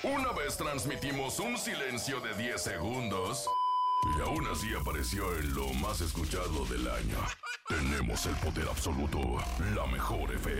Una vez transmitimos un silencio de 10 segundos y aún así apareció en lo más escuchado del año. Tenemos el poder absoluto, la mejor FM.